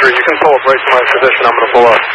Roger, you can pull up right to my position. I'm going to pull up.